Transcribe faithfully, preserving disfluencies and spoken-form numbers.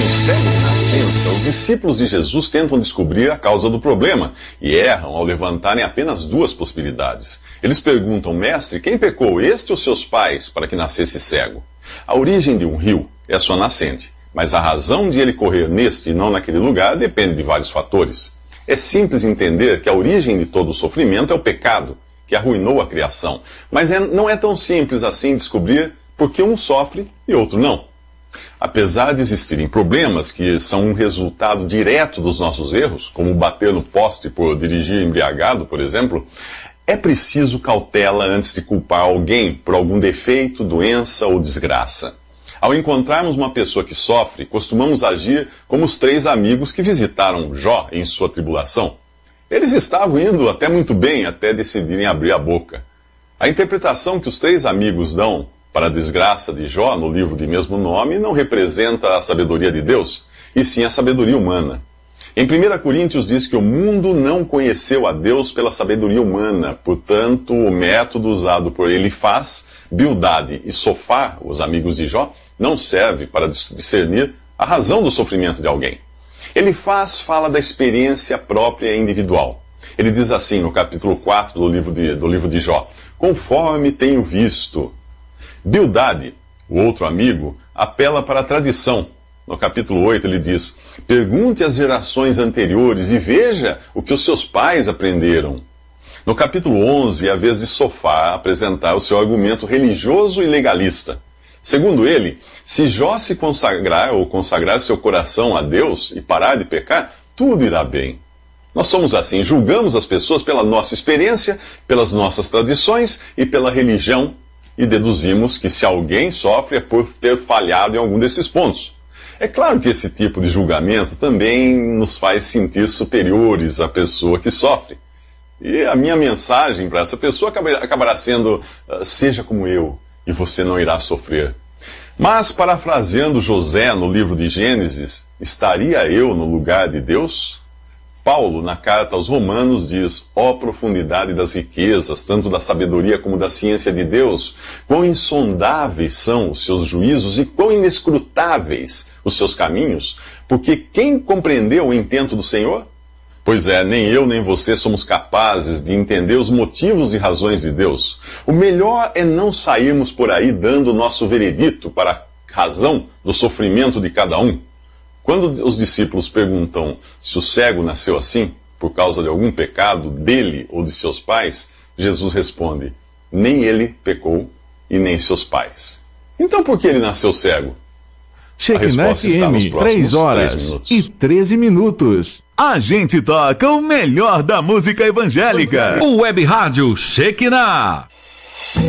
cego de nascença, os discípulos de Jesus tentam descobrir a causa do problema e erram ao levantarem apenas duas possibilidades. Eles perguntam, mestre, quem pecou, este ou seus pais, para que nascesse cego? A origem de um rio é a sua nascente, mas a razão de ele correr neste e não naquele lugar depende de vários fatores. É simples entender que a origem de todo o sofrimento é o pecado, que arruinou a criação, mas é, não é tão simples assim descobrir por que um sofre e outro não. Apesar de existirem problemas que são um resultado direto dos nossos erros, como bater no poste por dirigir embriagado, por exemplo, é preciso cautela antes de culpar alguém por algum defeito, doença ou desgraça. Ao encontrarmos uma pessoa que sofre, costumamos agir como os três amigos que visitaram Jó em sua tribulação. Eles estavam indo até muito bem, até decidirem abrir a boca. A interpretação que os três amigos dão para a desgraça de Jó, no livro de mesmo nome, não representa a sabedoria de Deus, e sim a sabedoria humana. Em primeira Coríntios diz que o mundo não conheceu a Deus pela sabedoria humana, portanto, o método usado por Elifaz, Bildade e Sofar, os amigos de Jó, não serve para discernir a razão do sofrimento de alguém. Elifaz fala da experiência própria e individual. Ele diz assim no capítulo quatro do livro de, do livro de Jó, conforme tenho visto. Bildade, o outro amigo, apela para a tradição. No capítulo oito ele diz, pergunte às gerações anteriores e veja o que os seus pais aprenderam. No capítulo onze é a vez de Sofar apresentar o seu argumento religioso e legalista. Segundo ele, se Jó se consagrar ou consagrar seu coração a Deus e parar de pecar, tudo irá bem. Nós somos assim, julgamos as pessoas pela nossa experiência, pelas nossas tradições e pela religião, e deduzimos que se alguém sofre é por ter falhado em algum desses pontos. É claro que esse tipo de julgamento também nos faz sentir superiores à pessoa que sofre. E a minha mensagem para essa pessoa acabará sendo, seja como eu, e você não irá sofrer. Mas, parafraseando José no livro de Gênesis, estaria eu no lugar de Deus? Paulo, na carta aos Romanos, diz, ó profundidade das riquezas, tanto da sabedoria como da ciência de Deus, quão insondáveis são os seus juízos e quão inescrutáveis os seus caminhos, porque quem compreendeu o intento do Senhor? Pois é, nem eu nem você somos capazes de entender os motivos e razões de Deus. O melhor é não sairmos por aí dando o nosso veredito para a razão do sofrimento de cada um. Quando os discípulos perguntam se o cego nasceu assim, por causa de algum pecado dele ou de seus pais, Jesus responde, nem ele pecou e nem seus pais. Então por que ele nasceu cego? Shekinah F M, três horas e treze minutos. A gente toca o melhor da música evangélica. O Web Rádio Shekinah.